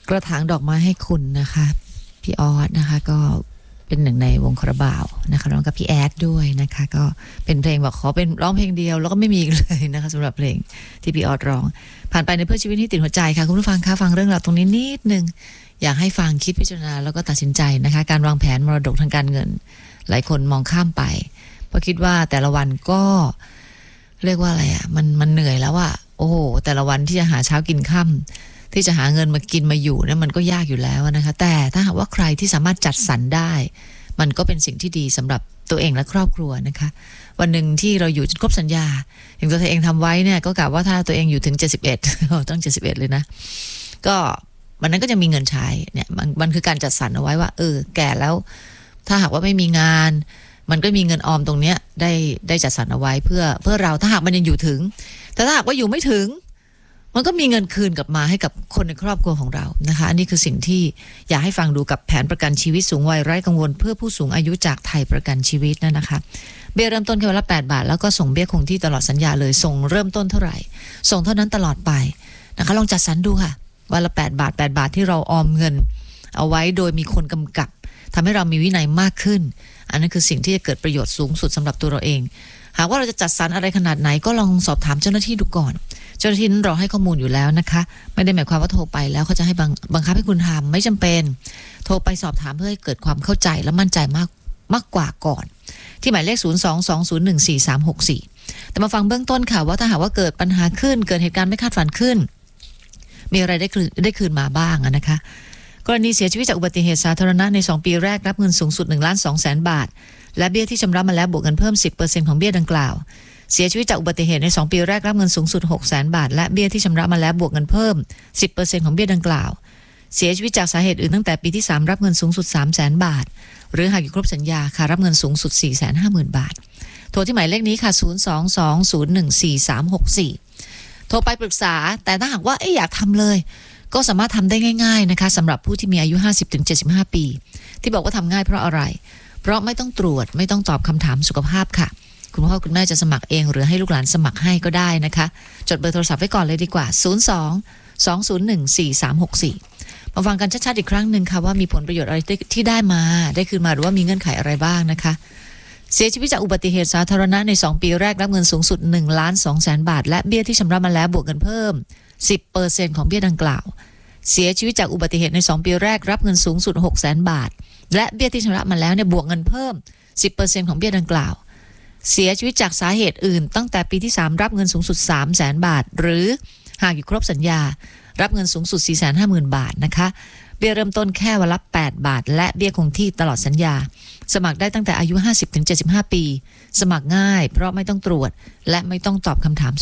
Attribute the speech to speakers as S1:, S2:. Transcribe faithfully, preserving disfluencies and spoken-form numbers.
S1: กระถางดอกไม้ให้คุณนะคะพี่ออสนะคะก็เป็นหนึ่งในวงคาราบาวนะคะร้องกับพี่แอดด้วยนะคะก็เป็นเพลงบอกขอเป็นร้องเพลงเดียวแล้วก็ไม่มีเลยนะคะสำหรับเพลงที่พี่ออสร้องผ่านไปในเพื่อชีวิตที่ติดหัวใจค่ะคุณผู้ฟังคะฟังเรื่องราวตรงนี้นิดนึงอยากให้ฟังคิดพิจารณาแล้วก็ตัดสินใจนะคะการวางแผนมรดกทางการเงินหลายคนมองข้ามไปเพราะคิดว่าแต่ละวันก็เรียกว่าอะไรอ่ะมันมันเหนื่อยแล้วอ่ะโอ้โหแต่ละวันที่จะหาเช้ากินค่ำที่จะหาเงินมากินมาอยู่เนี่ยมันก็ยากอยู่แล้วนะคะแต่ถ้าหากว่าใครที่สามารถจัดสรรได้มันก็เป็นสิ่งที่ดีสำหรับตัวเองและครอบครัวนะคะวันหนึ่งที่เราอยู่จนครบสัญญาอย่างตัวเองทำไว้เนี่ยก็กะว่าถ้าตัวเองอยู่ถึงเจ็ดสิบเอ็ด ต้องเจ็ดสิบเอ็ดเลยนะก็วันนั้นก็จะมีเงินใช้เนี่ยมันมันคือการจัดสรรเอาไว้ว่าเออแก่แล้วถ้าหากว่าไม่มีงานมันก็มีเงินออมตรงเนี้ยได้ได้จัดสรรเอาไว้เพื่อเพื่อเราถ้าหากมันยังอยู่ถึงแต่ถ้าหากว่าอยู่ไม่ถึงมันก็มีเงินคืนกลับมาให้กับคนในครอบครัวของเรานะคะอันนี้คือสิ่งที่อยากให้ฟังดูกับแผนประกันชีวิตสูงวัยไร้กังวลเพื่อผู้สูงอายุจากไทยประกันชีวิตนั่นนะคะเบี้ยเริ่มต้นแค่วันละแปดบาทแล้วก็ส่งเบี้ยคงที่ตลอดสัญญาเลยส่งเริ่มต้นเท่าไหร่ส่งเท่านั้นตลอดไปนะคะลองจัดสรรดูค่ะวันละแปดบาทแปดบาทที่เราออมเงินเอาไว้โดยมีคนกำกับทำให้เรามีวินัยมากขึ้นอันนั้นคือสิ่งที่จะเกิดประโยชน์สูงสุดสำหรับตัวเราเองหากว่าเราจะจัดสรรอะไรขนาดไหนก็ลองสอบถามเจ้าหน้าที่ดูก่อนเจ้าหน้าที่นั้นรอให้ข้อมูลอยู่แล้วนะคะไม่ได้หมายความว่าโทรไปแล้วเขาจะให้บังบังคับให้คุณทำไม่จำเป็นโทรไปสอบถามเพื่อให้เกิดความเข้าใจและมั่นใจมากมากกว่าก่อนที่หมายเลขศูนย์ สอง สอง ศูนย์ หนึ่ง สี่ สาม หก สี่แต่มาฟังเบื้องต้นค่ะว่าถ้าหากว่าเกิดปัญหาขึ้นเกิดเหตุการณ์ไม่คาดฝันขึ้นมีอะไรได้คืนได้คืนมาบ้างนะคะกรณีเสียชีวิตจากอุบัติเหตุสาธารณะในสองปีแรกรับเงินสูงสุด หนึ่งล้านสองแสน บาทและเบี้ยที่ชำระมาแล้วบวกเงินเพิ่ม สิบเปอร์เซ็นต์ ของเบี้ยดังกล่าวเสียชีวิตจากอุบัติเหตุในสองปีแรกรับเงินสูงสุด หกแสน บาทและเบี้ยที่ชำระมาแล้วบวกเงินเพิ่ม สิบเปอร์เซ็นต์ ของเบี้ยดังกล่าวเสียชีวิตจากสาเหตุอื่นตั้งแต่ปีที่สามรับเงินสูงสุด สามแสน บาทหรือหากอยู่ครบสัญญาค่ะรับเงินสูงสุด สี่แสนห้าหมื่น บาทโทรที่หมายเลขนี้ค่ะศูนย์ สอง สอง ศูนย์ หนึ่ง สี่ สาม หก สี่โทรไปปรึกษาแต่ถ้าหากว่าเอ๊ะอยากทำเลยก็สามารถทำได้ง่ายๆนะคะสำหรับผู้ที่มีอายุ ห้าสิบถึงเจ็ดสิบห้า ปีที่บอกว่าทำง่ายเพราะอะไรเพราะไม่ต้องตรวจไม่ต้องตอบคำถามสุขภาพค่ะคุณพ่อคุณแม่จะสมัครเองหรือให้ลูกหลานสมัครให้ก็ได้นะคะจดเบอร์โทรศัพท์ไว้ก่อนเลยดีกว่าศูนย์ สอง สอง ศูนย์ หนึ่ง สี่ สาม หก สี่มาฟังกันชัดๆอีกครั้งหนึ่งค่ะว่ามีผลประโยชน์อะไรที่ได้มาได้คืนมาหรือว่ามีเงื่อนไขอะไรบ้างนะคะเสียชีวิตจากอุบัติเหตุสาธารณะในสองปีแรกรับเงินสูงสุด หนึ่งล้านสองแสน บาทและเบี้ยที่ชำระมาแล้วบวกเงินเพิ่ม สิบเปอร์เซ็นต์ ของเบี้ยดังกล่าวเสียชีวิตจากอุบัติเหตุในสองปีแรกรับเงินสูงสุด หกแสน บาทและเบี้ยที่ชำระมาแล้วเนี่ยบวกเงินเพิ่ม สิบเปอร์เซ็นต์ ของเบี้ยดังกล่าวเสียชีวิตจากสาเหตุอื่นตั้งแต่ปีที่สามรับเงินสูงสุด สามแสน บาทหรือหากอยู่ครบสัญญารับเงินสูงสุด สี่แสนห้าหมื่น บาทนะคะเบี้ยเริ่มต้นแค่วันละแปดบาทและเบี้ยคงที่ตลอดสัญญาสมัครได้ตั้งแต่อายุ ห้าสิบถึงเจ็ดสิบห้า ปีสมัครง่ายเพราะไม่ต้องตรวจและไม่ต้องตอบคำถาม